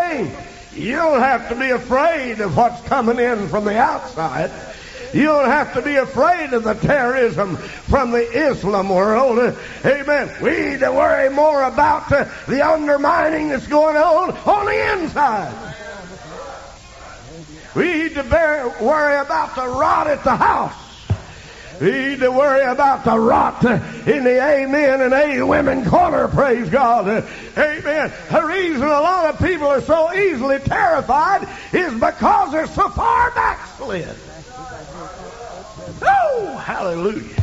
thing. You don't have to be afraid of what's coming in from the outside. You don't have to be afraid of the terrorism from the Islam world. Amen. We need to worry more about the undermining that's going on the inside. We need to worry about the rot at the house. We need to worry about the rot in the amen and a women corner, praise God. Amen. The reason a lot of people are so easily terrified is because they're so far backslid. Oh, hallelujah.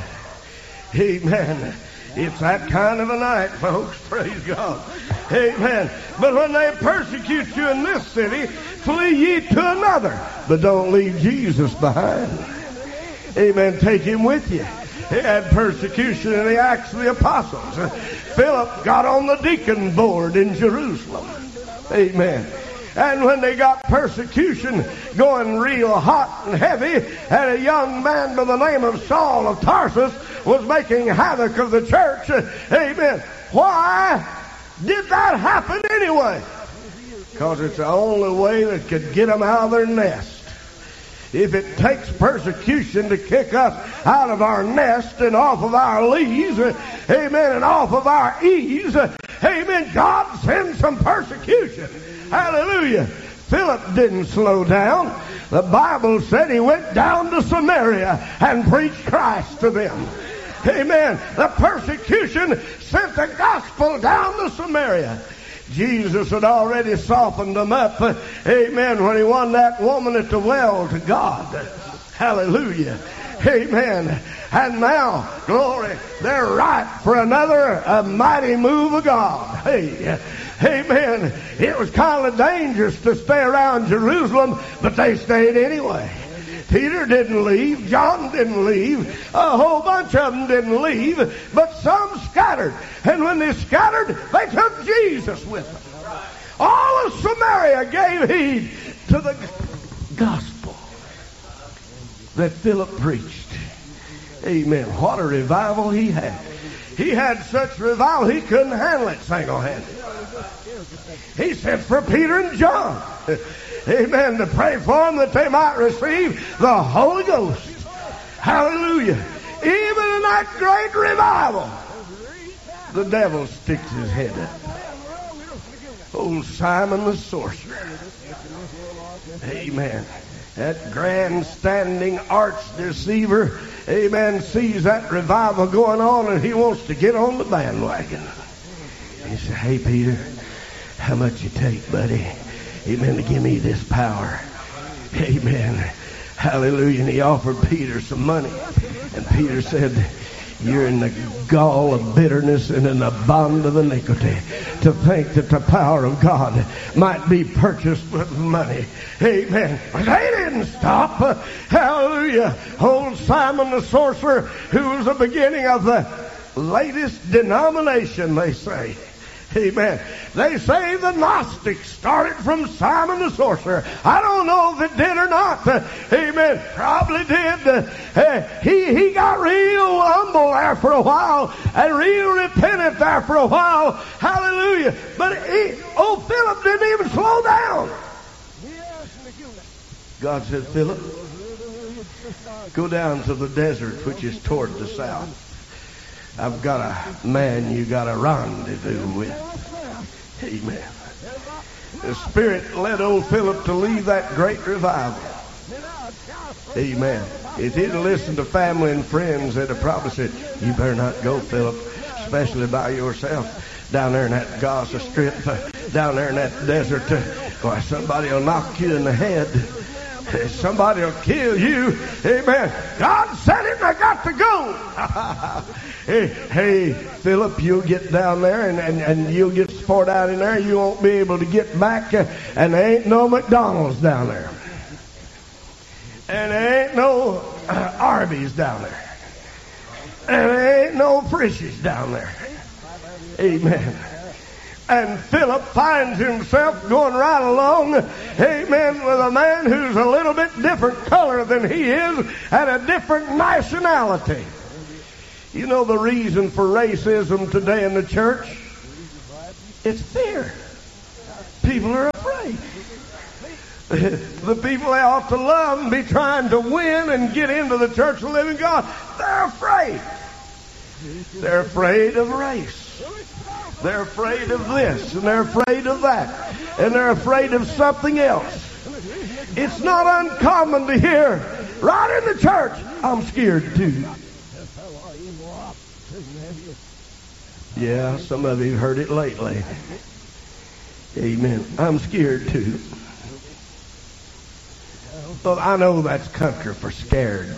Amen. It's that kind of a night, folks. Praise God. Amen. But when they persecute you in this city, flee ye to another. But don't leave Jesus behind. Amen. Take him with you. He had persecution in the Acts of the Apostles. Philip got on the deacon board in Jerusalem. Amen. And when they got persecution going real hot and heavy, and a young man by the name of Saul of Tarsus was making havoc of the church, amen. Why did that happen anyway? Because it's the only way that could get them out of their nest. If it takes persecution to kick us out of our nest and off of our leaves, amen, and off of our ease, amen, God sends some persecution. Hallelujah. Philip didn't slow down. The Bible said he went down to Samaria and preached Christ to them. Amen. The persecution sent the gospel down to Samaria. Jesus had already softened them up, amen, when he won that woman at the well to God. Hallelujah. Amen. And now, glory, they're ripe for another mighty move of God. Hey, amen. It was kind of dangerous to stay around Jerusalem, but they stayed anyway. Peter didn't leave. John didn't leave. A whole bunch of them didn't leave, but some scattered. And when they scattered, they took Jesus with them. All of Samaria gave heed to the gospel that Philip preached. Amen. What a revival he had. He had such revival he couldn't handle it single-handed. He sent for Peter and John. Amen. To pray for them that they might receive the Holy Ghost. Hallelujah. Even in that great revival, the devil sticks his head up. Old Simon the sorcerer. Amen. That grandstanding arch deceiver, amen, sees that revival going on and he wants to get on the bandwagon. He said, hey, Peter, how much you take, buddy? Amen, to give me this power. Amen. Hallelujah. And he offered Peter some money. And Peter said, you're in the gall of bitterness and in the bond of iniquity to think that the power of God might be purchased with money. Amen. But they didn't stop. Hallelujah. Old Simon the sorcerer, who was the beginning of the latest denomination, they say. Amen. They say the Gnostics started from Simon the sorcerer. I don't know if it did or not. Amen. Probably did. He got real humble there for a while and real repentant there for a while. Hallelujah. But Philip didn't even slow down. God said, Philip, go down to the desert which is toward the south. I've got a man you got a rendezvous with. Amen. The Spirit led old Philip to leave that great revival. Amen. If he'd listened to family and friends, they'd have probably said, you better not go, Philip, especially by yourself down there in that Gaza Strip, down there in that desert. Why, somebody will knock you in the head. Somebody will kill you. Amen. God said it and I got to go. Hey, Philip, you'll get down there and you'll get sport out in there. You won't be able to get back. And there ain't no McDonald's down there. And there ain't no Arby's down there. And there ain't no Frisch's down there. Amen. And Philip finds himself going right along, amen, with a man who's a little bit different color than he is and a different nationality. You know the reason for racism today in the church? It's fear. People are afraid. afraid. The people they ought to love and be trying to win and get into the church of the living God, they're afraid. They're afraid of race. They're afraid of this, and they're afraid of that, and they're afraid of something else. It's not uncommon to hear right in the church, I'm scared too. Yeah, some of you have heard it lately. Amen. I'm scared too. Well, I know that's country for scared.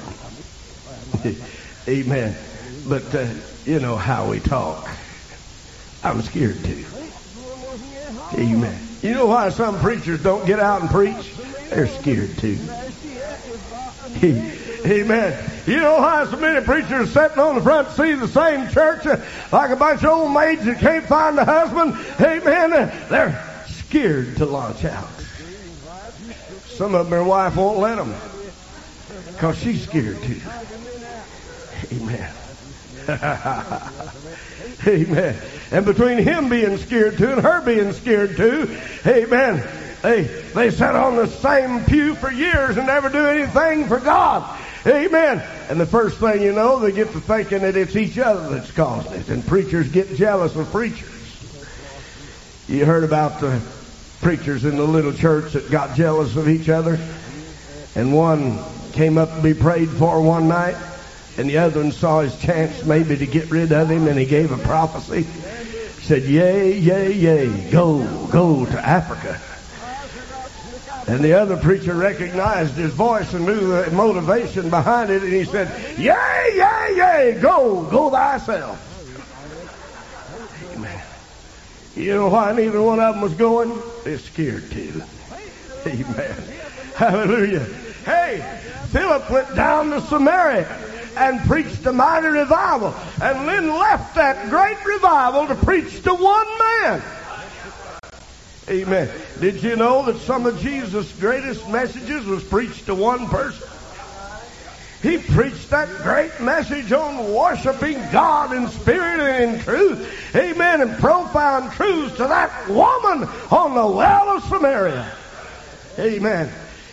Amen. But you know how we talk. I'm scared too. Amen. You know why some preachers don't get out and preach? They're scared too. Amen. You know why so many preachers are sitting on the front seat of the same church like a bunch of old maids that can't find a husband? Amen. They're scared to launch out. Some of them, their wife won't let them because she's scared too. Amen. Amen. And between him being scared too and her being scared too, amen, they sat on the same pew for years and never do anything for God. Amen. And the first thing you know, they get to thinking that it's each other that's caused it. And preachers get jealous of preachers. You heard about the preachers in the little church that got jealous of each other. And one came up to be prayed for one night. And the other one saw his chance maybe to get rid of him. And he gave a prophecy. He said, yea, yea, yea, go to Africa. And the other preacher recognized his voice and knew the motivation behind it. And he said, yea, yea, yea, go thyself. Amen. You know why neither one of them was going? They're scared too. Amen. Hallelujah. Hey, Philip went down to Samaria and preached a mighty revival. And then left that great revival to preach to one man. Amen. Did you know that some of Jesus' greatest messages was preached to one person? He preached that great message on worshiping God in spirit and in truth. Amen. And profound truths to that woman on the well of Samaria. Amen.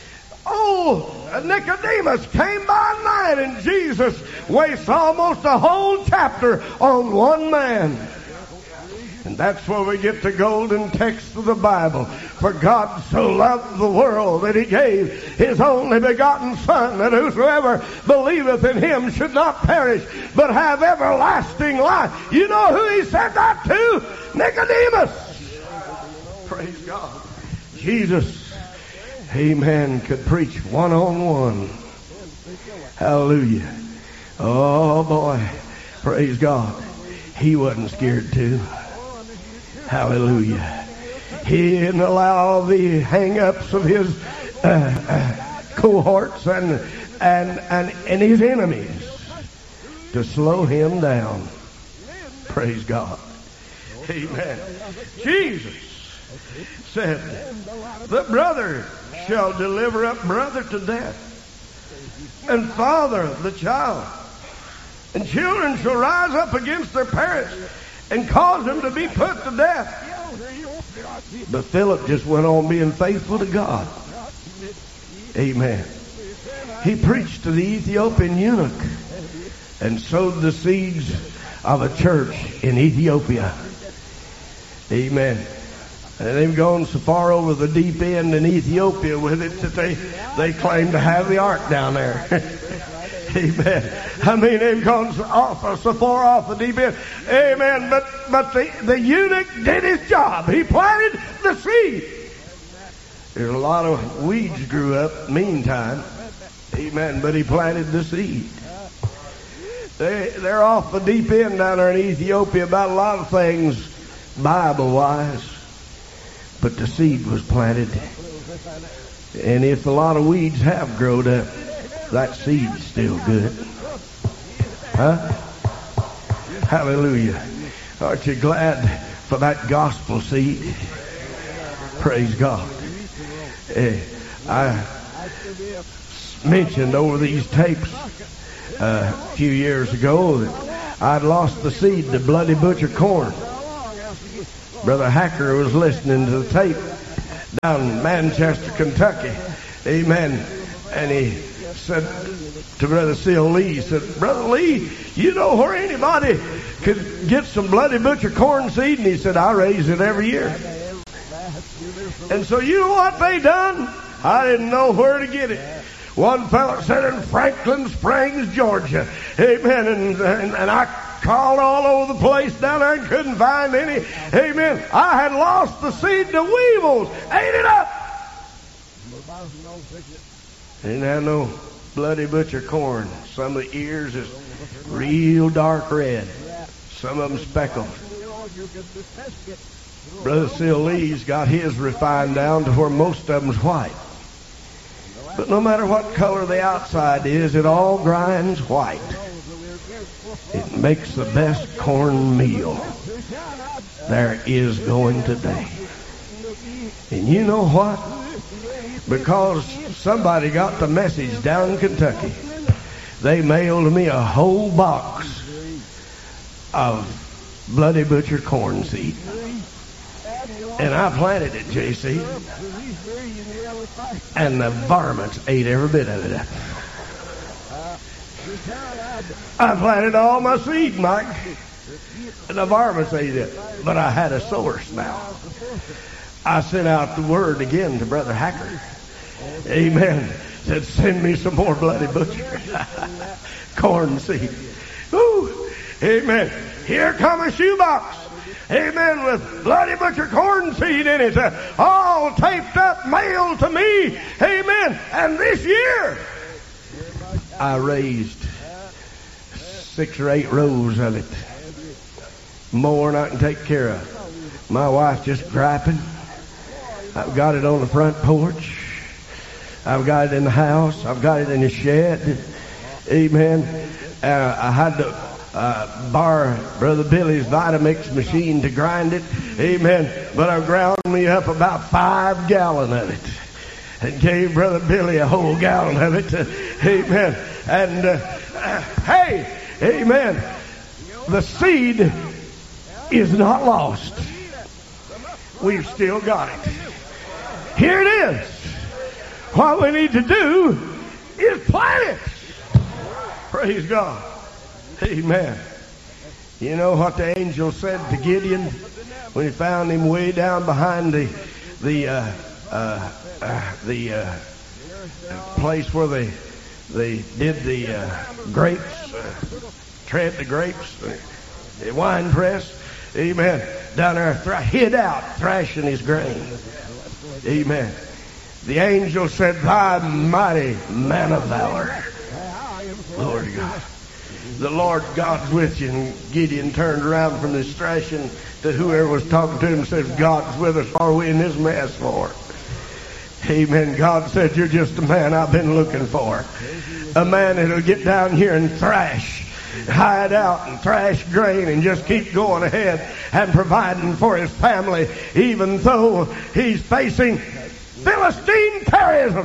Oh, Nicodemus came by night and Jesus wastes almost a whole chapter on one man. And that's where we get the golden text of the Bible. For God so loved the world that he gave his only begotten Son, that whosoever believeth in him should not perish, but have everlasting life. You know who he said that to? Nicodemus. Praise God. Jesus, amen, could preach one-on-one. Hallelujah. Oh boy, praise God. He wasn't scared to. Hallelujah. He didn't allow the hang-ups of his cohorts and his enemies to slow him down. Praise God. Amen. Jesus said, the brother shall deliver up brother to death, and father the child. And children shall rise up against their parents and cause them to be put to death. But Philip just went on being faithful to God. Amen. He preached to the Ethiopian eunuch and sowed the seeds of a church in Ethiopia. Amen. And they've gone so far over the deep end in Ethiopia with it that they claim to have the ark down there. Amen. I mean, they've gone so far off the deep end. Amen. But the eunuch did his job. He planted the seed. There's a lot of weeds grew up meantime. Amen. But he planted the seed. They're off the deep end down there in Ethiopia about a lot of things Bible-wise. But the seed was planted. And if a lot of weeds have grown up, that seed's still good. Huh? Hallelujah. Aren't you glad for that gospel seed? Praise God. I mentioned over these tapes a few years ago that I'd lost the seed to Bloody Butcher corn. Brother Hacker was listening to the tape, down in Manchester, Kentucky. Amen. And he said to Brother Seal Lee, he said, Brother Lee, you know where anybody could get some Bloody Butcher corn seed? And he said, I raise it every year. And so you know what they done? I didn't know where to get it. One fellow said in Franklin Springs, Georgia. Amen. And I called all over the place down there and couldn't find any. Amen. I had lost the seed to weevils. Ate it up. Didn't have no Bloody Butcher corn. Some of the ears is real dark red. Some of them speckled. Brother Seal Lee's got his refined down to where most of them's white. But no matter what color the outside is, it all grinds white. It makes the best corn meal there is going today. And you know what? Because somebody got the message down in Kentucky, they mailed me a whole box of Bloody Butcher corn seed. And I planted it, J.C. And the varmints ate every bit of it up. I planted all my seed, Mike. And the varmints ate it. But I had a source now. I sent out the word again to Brother Hacker. Amen. Said, send me some more Bloody Butcher corn seed. Ooh. Amen. Here come a shoebox. Amen, with Bloody Butcher corn seed in it, all taped up, mailed to me. Amen. And this year, I raised 6 or 8 rows of it. More than I can take care of. My wife's just griping. I've got it on the front porch. I've got it in the house. I've got it in the shed. Amen. I had to borrow Brother Billy's Vitamix machine to grind it. Amen. But I ground me up about 5 gallons of it and gave Brother Billy a whole gallon of it. Amen. And hey, amen. The seed is not lost. We've still got it. Here it is. What we need to do is plant it. Praise God. Amen. You know what the angel said to Gideon when he found him way down behind the place where they did the grapes, tread the grapes, the wine press. Amen. Down there, hid out, thrashing his grain. Amen. The angel said, "Thy mighty man of valor." Lord God. The Lord God's with you. And Gideon turned around from this thrashing to whoever was talking to him and says, "God's with us. What are we in this mess for?" Amen. God said, "You're just the man I've been looking for. A man that'll get down here and thrash, hide out and thrash grain and just keep going ahead and providing for his family, even though he's facing Philistine terrorism."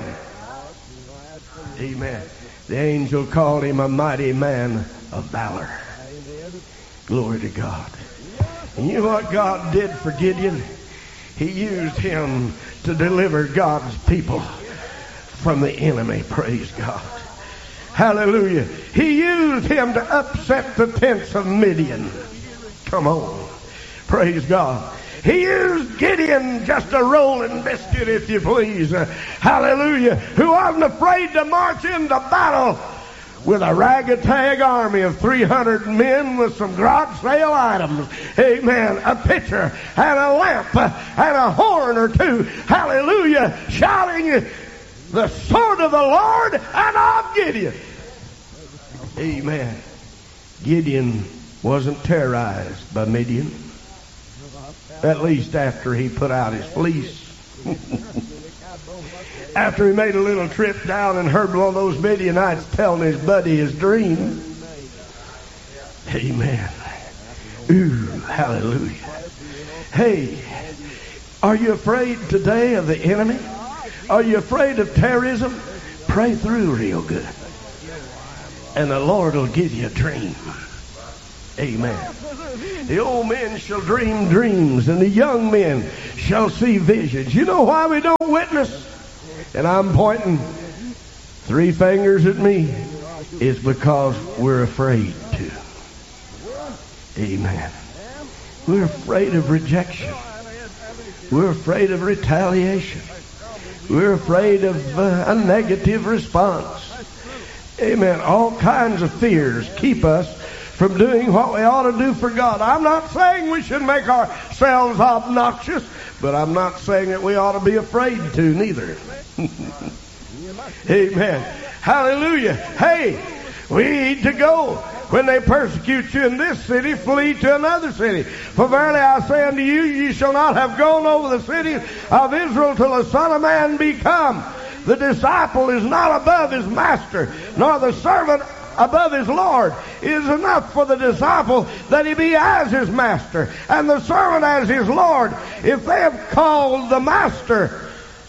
Amen. The angel called him a mighty man of valor. Glory to God. And you know what God did for Gideon? He used him to deliver God's people from the enemy. Praise God. Hallelujah. He used him to upset the tents of Midian. Come on. Praise God. He used Gideon, just a rolling biscuit, if you please. Hallelujah. Who wasn't afraid to march into battle with a ragtag army of 300 men with some garage sale items. Amen. A pitcher and a lamp and a horn or two. Hallelujah. Shouting the sword of the Lord and of Gideon. Amen. Gideon wasn't terrorized by Midian. At least after he put out his fleece. After he made a little trip down and heard one of those Midianites telling his buddy his dream. Amen. Ooh, hallelujah. Hey, are you afraid today of the enemy? Are you afraid of terrorism? Pray through real good. And the Lord will give you a dream. Amen. The old men shall dream dreams, and the young men shall see visions. You know why we don't witness? And I'm pointing 3 fingers at me. It's because we're afraid to. Amen. We're afraid of rejection. We're afraid of retaliation. We're afraid of a negative response. Amen. All kinds of fears keep us from doing what we ought to do for God. I'm not saying we should make ourselves obnoxious, but I'm not saying that we ought to be afraid to neither. Amen. Hallelujah. Hey, we need to go. When they persecute you in this city, flee to another city. For verily I say unto you, ye shall not have gone over the city of Israel till the Son of Man be come. The disciple is not above his master, nor the servant above his Lord. It is enough for the disciple that he be as his master, and the servant as his Lord. If they have called the master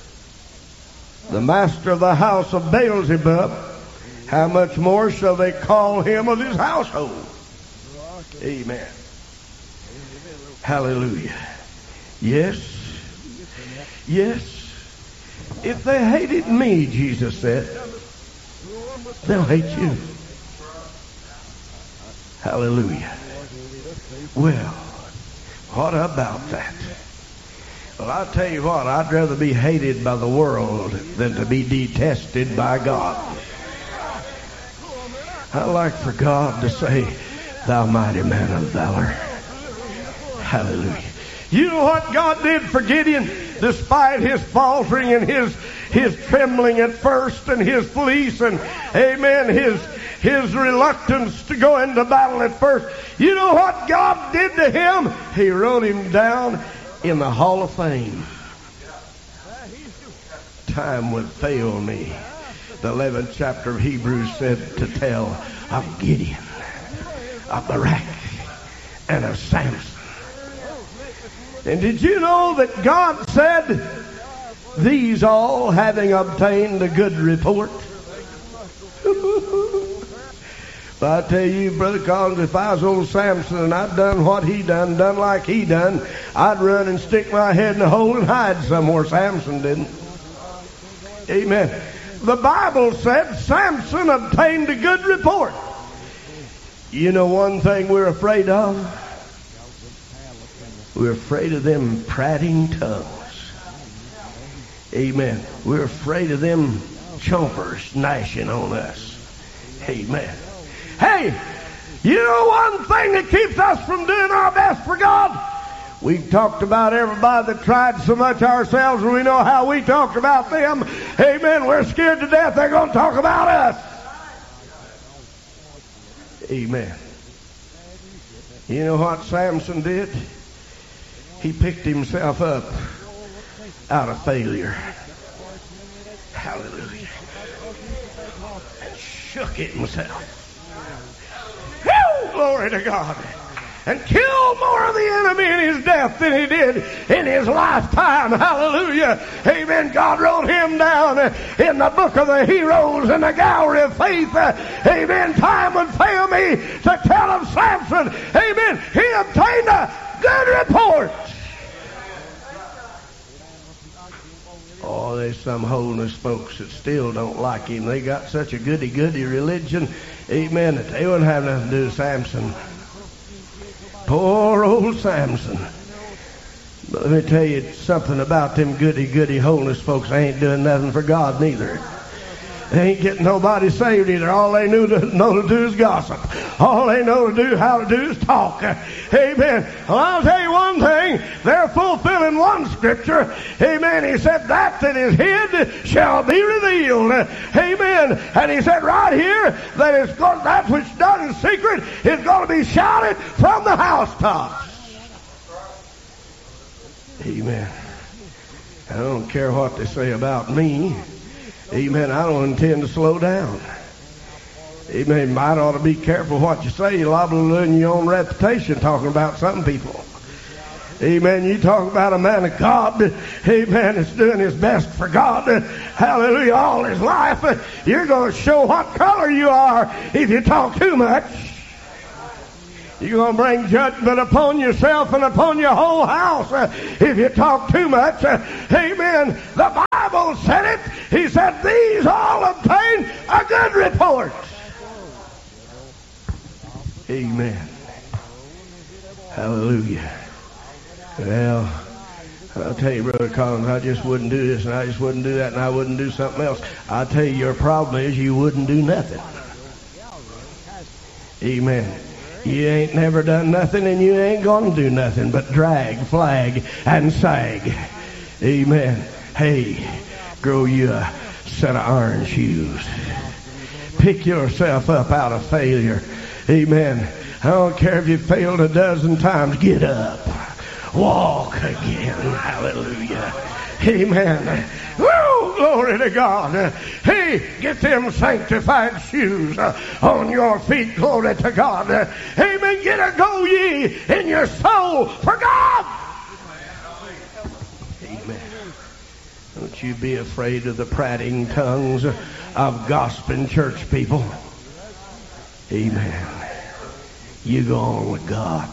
of the house of Beelzebub, how much more shall they call him of his household? Amen. Hallelujah. Yes. Yes. If they hated me, Jesus said, they'll hate you. Hallelujah. Well, what about that? Well, I'll tell you what, I'd rather be hated by the world than to be detested by God. I like for God to say, thou mighty man of valor. Hallelujah. You know what God did for Gideon? Despite his faltering and his trembling at first and his fleece and, amen, his reluctance to go into battle at first. You know what God did to him? He wrote him down in the Hall of Fame. Time would fail me. The 11th chapter of Hebrews said to tell of Gideon, of Barak, and of Samson. And did you know that God said, these all having obtained a good report? But I tell you, Brother Collins, if I was old Samson and I'd done what he done like he done, I'd run and stick my head in a hole and hide somewhere. Samson didn't. Amen. The Bible said Samson obtained a good report. You know one thing we're afraid of? We're afraid of them prating tongues. Amen. We're afraid of them chompers gnashing on us. Amen. Hey, you know one thing that keeps us from doing our best for God? We've talked about everybody that tried so much ourselves, and we know how we talked about them. Amen. We're scared to death they're going to talk about us. Amen. You know what Samson did? He picked himself up out of failure. Hallelujah. And shook it himself. Whew, glory to God. And killed more of the enemy in his death than he did in his lifetime. Hallelujah. Amen. God wrote him down in the book of the heroes and the gallery of faith. Amen. Time would fail me to tell of Samson. Amen. He obtained a good report. Oh, there's some holiness folks that still don't like him. They got such a goody-goody religion. Amen. That they wouldn't have nothing to do with Samson. Poor old Samson. But let me tell you something about them goody-goody holiness folks. They ain't doing nothing for God neither. They ain't getting nobody saved either. All they know to do is gossip. All they know how to do is talk. Amen. Well, I'll tell you one thing. They're fulfilling one scripture. Amen. He said, that is hid shall be revealed. Amen. And he said right here that which is done in secret is going to be shouted from the housetops. Amen. I don't care what they say about me. Amen. I don't intend to slow down. Amen. You might ought to be careful what you say. You're liable to ruin your own reputation talking about some people. Amen. You talk about a man of God. Amen. That's doing his best for God. Hallelujah. All his life. You're going to show what color you are if you talk too much. You're going to bring judgment upon yourself and upon your whole house if you talk too much. Amen. The Bible said it. He said, these all obtain a good report. Amen. Hallelujah. Well, I'll tell you, Brother Collins, I just wouldn't do this and I just wouldn't do that and I wouldn't do something else. I'll tell you, your problem is you wouldn't do nothing. Amen. You ain't never done nothing and you ain't gonna do nothing but drag, flag, and sag. Amen. Hey, grow you a set of iron shoes. Pick yourself up out of failure. Amen. I don't care if you failed a dozen times. Get up. Walk again. Hallelujah. Amen. Woo! Glory to God. Hey, get them sanctified shoes on your feet. Glory to God. Amen. Get a go ye in your soul for God. Amen. Don't you be afraid of the prating tongues of gossiping church people. Amen. You go on with God.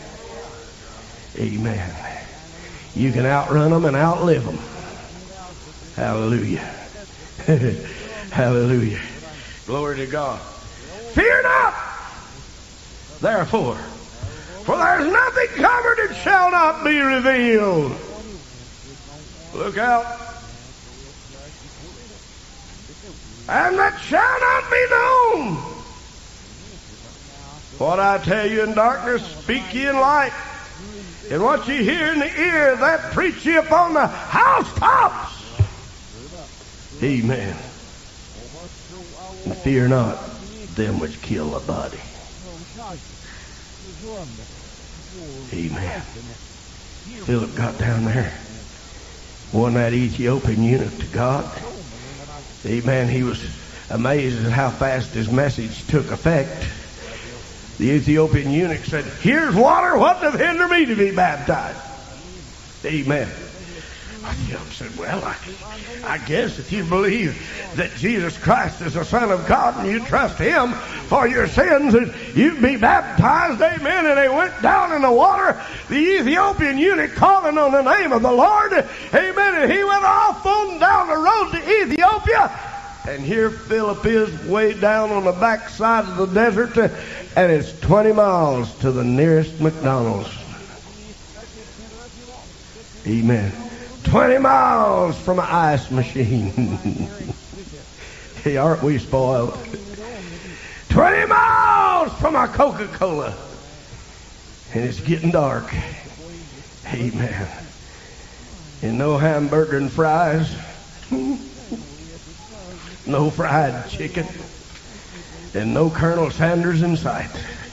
Amen. You can outrun them and outlive them. Hallelujah. Hallelujah. Glory to God. Fear not, therefore, for there's nothing covered that shall not be revealed. Look out. And that shall not be known. What I tell you in darkness, speak ye in light. And what ye hear in the ear, that preach ye upon the housetops. Amen. And fear not them which kill the body. Amen. Philip got down there, won that Ethiopian eunuch to God. Amen. He was amazed at how fast his message took effect. The Ethiopian eunuch said, here's water, what doth hinder me to be baptized? Amen. Philip said, well, I guess if you believe that Jesus Christ is the Son of God and you trust Him for your sins, and you'd be baptized. Amen. And they went down in the water. The Ethiopian eunuch calling on the name of the Lord. Amen. And he went off on down the road to Ethiopia. And here Philip is way down on the backside of the desert, and it's 20 miles to the nearest McDonald's. Amen. 20 miles from an ice machine. Hey, aren't we spoiled? 20 miles from a Coca-Cola. And it's getting dark. Amen. And no hamburger and fries. No fried chicken. And no Colonel Sanders in sight.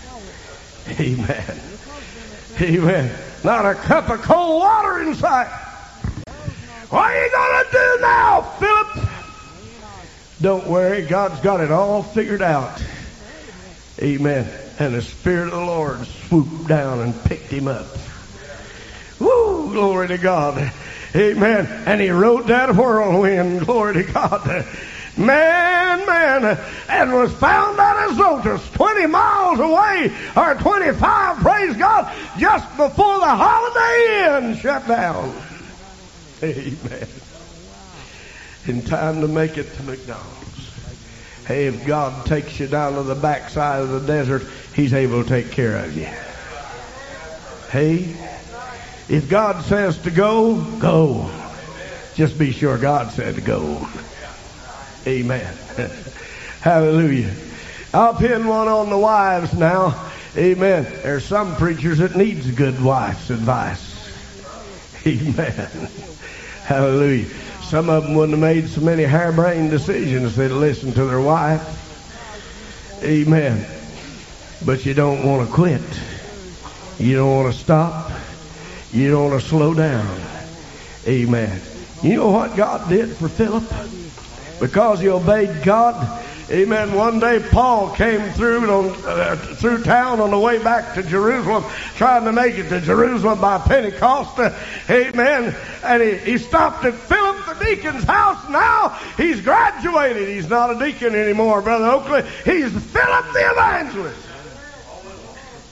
Amen. Amen. Not a cup of cold water in sight. What are you going to do now, Philip? Don't worry, God's got it all figured out. Amen. And the Spirit of the Lord swooped down and picked him up. Woo, glory to God. Amen. And he rode that whirlwind, glory to God. Man, and was found at Azotus, 20 miles away, or 25, praise God, just before the Holiday Inn shut down. Amen. In time to make it to McDonald's. Hey, if God takes you down to the backside of the desert, He's able to take care of you. Hey, if God says to go, go. Just be sure God said to go. Amen. Hallelujah. I'll pin one on the wives now. Amen. There's some preachers that needs a good wife's advice. Amen. Hallelujah. Some of them wouldn't have made so many harebrained decisions if they'd listened to their wife. Amen. But you don't want to quit. You don't want to stop. You don't want to slow down. Amen. You know what God did for Philip? Because he obeyed God. Amen. One day Paul came through town on the way back to Jerusalem, trying to make it to Jerusalem by Pentecost. Amen. And he stopped at Philip the deacon's house. Now he's graduated. He's not a deacon anymore, Brother Oakley. He's Philip the evangelist.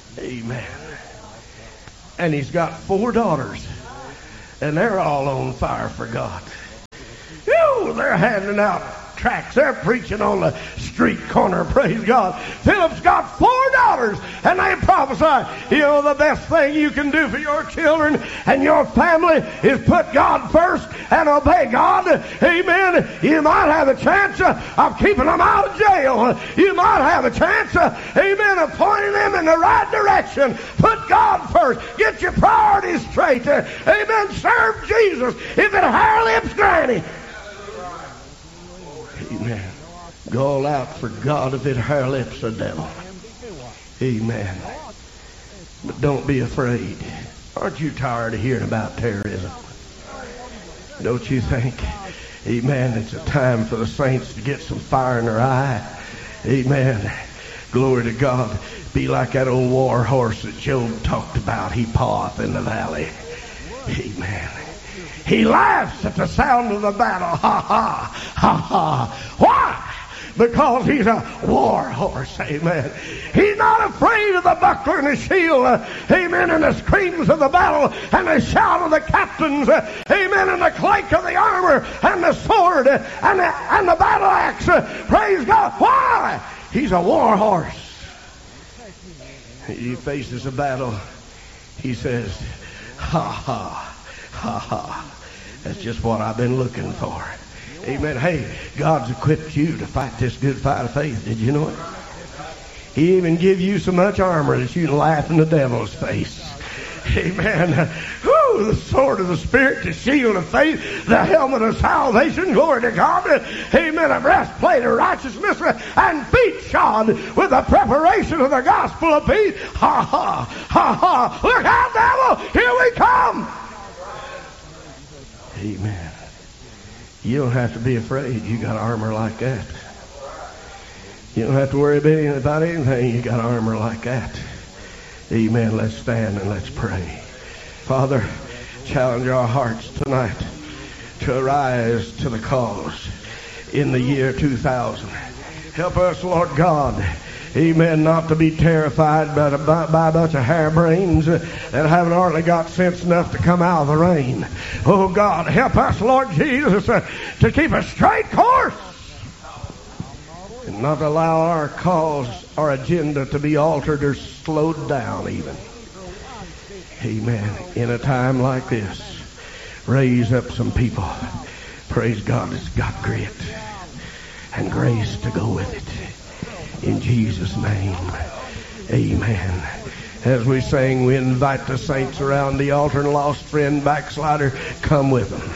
Amen. And he's got 4 daughters, and they're all on fire for God. Ew, they're handing out tracts. They're preaching on the street corner. Praise God. Philip's got 4 daughters, and they prophesy. You know, the best thing you can do for your children and your family is put God first and obey God. Amen. You might have a chance of keeping them out of jail. You might have a chance, amen, of pointing them in the right direction. Put God first. Get your priorities straight. Amen. Serve Jesus. If it hair lips, granny. Amen. Go all out for God if it hair lips the devil. Amen. But don't be afraid. Aren't you tired of hearing about terrorism? Don't you think? Amen. It's a time for the saints to get some fire in their eye. Amen. Glory to God. Be like that old war horse that Job talked about. He paweth in the valley. Amen. He laughs at the sound of the battle. Ha, ha, ha, ha. Why? Because he's a war horse. Amen. He's not afraid of the buckler and the shield. Amen. And the screams of the battle and the shout of the captains. Amen. And the clank of the armor and the sword and the battle axe. Praise God. Why? He's a war horse. He faces a battle. He says, ha, ha, ha, ha. That's just what I've been looking for. Amen. Hey, God's equipped you to fight this good fight of faith. Did you know it? He even give you so much armor that you can laugh in the devil's face. Amen. Whew, the sword of the Spirit, the shield of faith, the helmet of salvation. Glory to God. Amen. A breastplate of righteousness and feet shod with the preparation of the gospel of peace. Ha, ha, ha, ha. Look out, devil. Here we come. Amen. You don't have to be afraid. You got armor like that. You don't have to worry about anything. You got armor like that. Amen. Let's stand and let's pray. Father, challenge our hearts tonight to arise to the cause in the year 2000. Help us, Lord God. Amen. Not to be terrified by a bunch of harebrains that haven't hardly got sense enough to come out of the rain. Oh God, help us, Lord Jesus, to keep a straight course and not allow our cause, our agenda to be altered or slowed down even. Amen. In a time like this, raise up some people. Praise God, that's got grit and grace to go with it. In Jesus' name, amen. As we sing, we invite the saints around the altar and lost friend, backslider, come with them.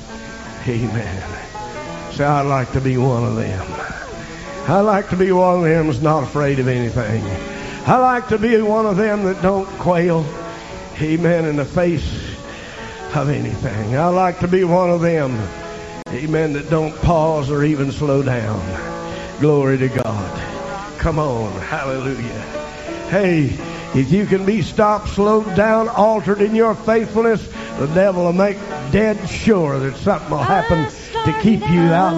Amen. Say, I'd like to be one of them. I like to be one of them that's not afraid of anything. I like to be one of them that don't quail, amen, in the face of anything. I like to be one of them, amen, that don't pause or even slow down. Glory to God. Come on. Hallelujah. Hey, if you can be stopped, slowed down, altered in your faithfulness, the devil will make dead sure that something will happen to keep you out